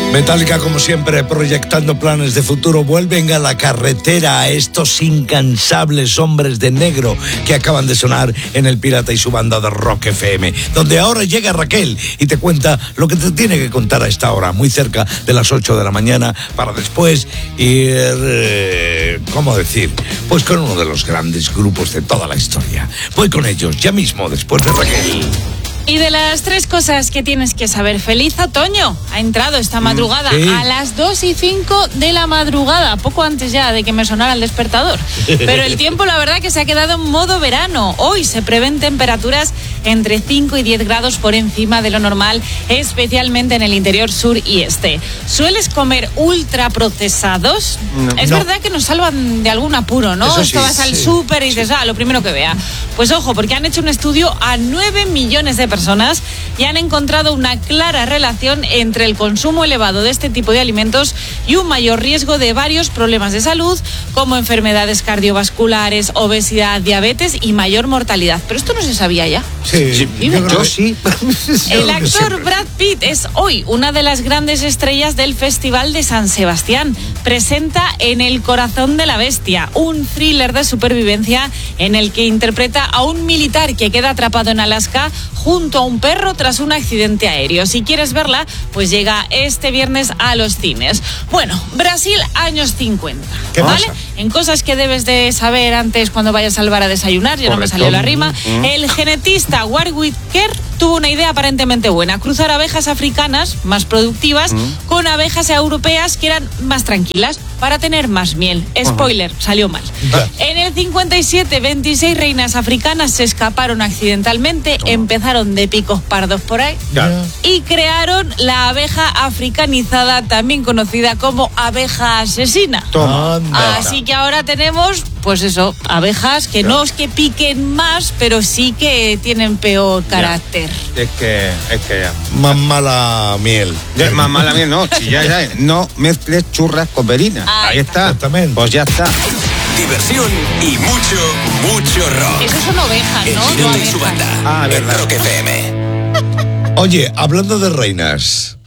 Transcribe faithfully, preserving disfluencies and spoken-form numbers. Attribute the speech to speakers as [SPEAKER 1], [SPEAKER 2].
[SPEAKER 1] Metallica, como siempre, proyectando planes de futuro. Vuelven a la carretera a estos incansables hombres de negro que acaban de sonar en El Pirata y su banda de Rock F M, donde ahora llega Raquel y te cuenta lo que te tiene que contar a esta hora, muy cerca de las ocho de la mañana, para después ir, eh, ¿cómo decir? Pues con uno de los grandes grupos de toda la historia. Voy con ellos ya mismo, después de Raquel.
[SPEAKER 2] Y de las tres cosas que tienes que saber, feliz otoño. Ha entrado esta madrugada
[SPEAKER 1] sí.
[SPEAKER 2] a las dos y cinco de la madrugada, poco antes ya de que me sonara el despertador. Pero el tiempo, la verdad, que se ha quedado en modo verano. Hoy se prevén temperaturas entre cinco y diez grados por encima de lo normal, especialmente en el interior sur y este. ¿Sueles comer ultraprocesados?
[SPEAKER 1] No,
[SPEAKER 2] es
[SPEAKER 1] no.
[SPEAKER 2] verdad que nos salvan de algún apuro, ¿no?
[SPEAKER 1] Eso sí,
[SPEAKER 2] Esto vas al
[SPEAKER 1] sí,
[SPEAKER 2] súper y dices,
[SPEAKER 1] sí.
[SPEAKER 2] ah, lo primero que vea. Pues ojo, porque han hecho un estudio a nueve millones de personas y han encontrado una clara relación entre el consumo elevado de este tipo de alimentos y un mayor riesgo de varios problemas de salud, como enfermedades cardiovasculares, obesidad, diabetes y mayor mortalidad. Pero esto no se sabía ya.
[SPEAKER 1] Sí,
[SPEAKER 2] Sí,
[SPEAKER 1] yo,
[SPEAKER 2] yo
[SPEAKER 1] sí.
[SPEAKER 2] El actor Brad Pitt es hoy una de las grandes estrellas del Festival de San Sebastián. Presenta En el corazón de la bestia, un thriller de supervivencia en el que interpreta a un militar que queda atrapado en Alaska junto a un perro tras un accidente aéreo. Si quieres verla, pues llega este viernes a los cines. Bueno, Brasil, años cincuenta.
[SPEAKER 1] ¿Qué
[SPEAKER 2] ¿Vale?
[SPEAKER 1] pasa?
[SPEAKER 2] En cosas que debes de saber antes cuando vayas al bar a desayunar, ya no me
[SPEAKER 1] Correcto.
[SPEAKER 2] salió la rima.
[SPEAKER 1] Mm.
[SPEAKER 2] El genetista Warwick Kerr tuvo una idea aparentemente buena: cruzar abejas africanas más productivas mm. con abejas europeas que eran más tranquilas para tener más miel. Spoiler, uh-huh. salió mal.
[SPEAKER 1] Ya.
[SPEAKER 2] En el cincuenta y siete, veintiséis reinas africanas se escaparon accidentalmente, oh. empezaron de picos pardos por ahí
[SPEAKER 1] Ya.
[SPEAKER 2] y crearon la abeja africanizada, también conocida como abeja asesina.
[SPEAKER 1] Toma. Anda.
[SPEAKER 2] Así que ahora tenemos, pues eso, abejas que ya. no es que piquen más, pero sí que tienen peor carácter.
[SPEAKER 3] Ya. Es que, es que ya.
[SPEAKER 1] Más mala miel.
[SPEAKER 3] Ya, más mala miel, no. Si ya, ya, no mezcles churras con verinas.
[SPEAKER 2] Ahí
[SPEAKER 3] Ahí está.
[SPEAKER 1] Exactamente.
[SPEAKER 3] Pues ya está.
[SPEAKER 4] Diversión y mucho, mucho rock.
[SPEAKER 2] Esos son ovejas,
[SPEAKER 4] El
[SPEAKER 2] ¿no?
[SPEAKER 4] Pirata
[SPEAKER 2] No
[SPEAKER 4] y su
[SPEAKER 2] abejas.
[SPEAKER 4] banda.
[SPEAKER 3] Ah,
[SPEAKER 4] en
[SPEAKER 3] verdad.
[SPEAKER 4] Rock F M.
[SPEAKER 1] Oye, hablando de reinas,